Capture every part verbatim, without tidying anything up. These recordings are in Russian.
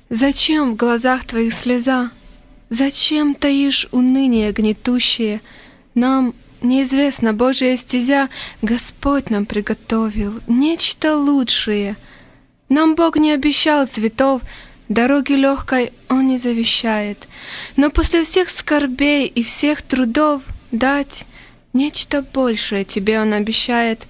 Зачем в глазах твоих слеза? Зачем таишь уныние гнетущее? Нам неизвестна Божья стезя, Господь нам приготовил нечто лучшее. Нам Бог не обещал цветов, дороги легкой Он не завещает, но после всех скорбей и всех трудов дать нечто большее тебе Он обещает.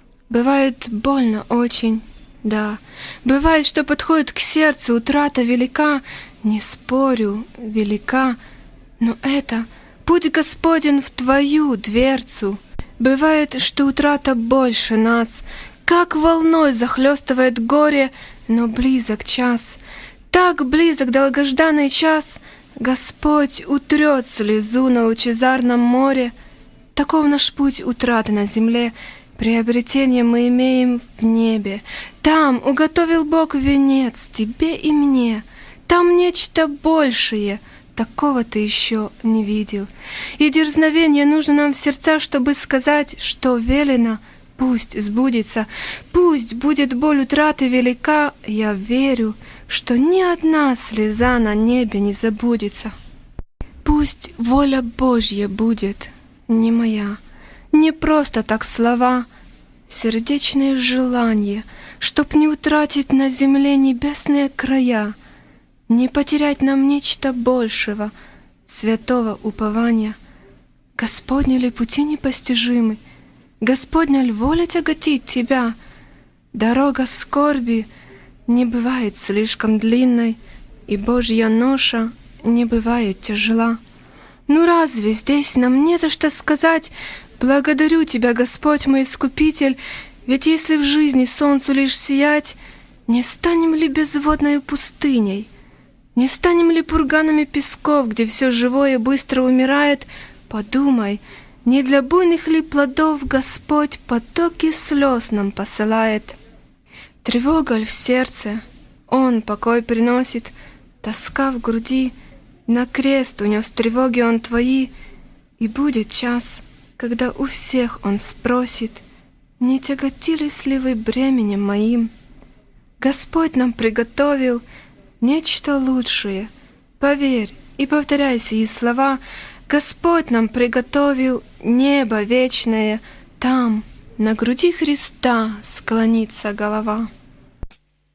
Бывает больно очень, да, бывает, что подходит к сердцу утрата велика, не спорю, велика, но это путь Господень в твою дверцу. Бывает, что утрата больше нас, как волной захлестывает горе, но близок час, так близок долгожданный час, Господь утрет слезу на лучезарном море. Таков наш путь утраты на земле, приобретение мы имеем в небе. Там уготовил Бог венец тебе и мне, там нечто большее, такого ты еще не видел. И дерзновение нужно нам в сердца, чтобы сказать, что велено, пусть сбудется, пусть будет боль утраты велика, я верю, что ни одна слеза на небе не забудется. Пусть воля Божья будет, не моя, не просто так слова, сердечное желание, чтоб не утратить на земле небесные края, не потерять нам нечто большего, святого упования. Господни ли пути непостижимы, Господня ль воля тяготит тебя? Дорога скорби не бывает слишком длинной, и Божья ноша не бывает тяжела. Ну разве здесь нам не за что сказать: благодарю Тебя, Господь мой Искупитель, ведь если в жизни солнцу лишь сиять, не станем ли безводною пустыней? Не станем ли пурганами песков, где все живое быстро умирает? Подумай, не для буйных ли плодов Господь потоки слез нам посылает? Тревога ль в сердце, Он покой приносит, тоска в груди, на крест унес тревоги Он твои, и будет час, когда у всех Он спросит: не тяготились ли вы бременем моим? Господь нам приготовил нечто лучшее, поверь и повторяй сии слова. Господь нам приготовил небо вечное, там на груди Христа склонится голова.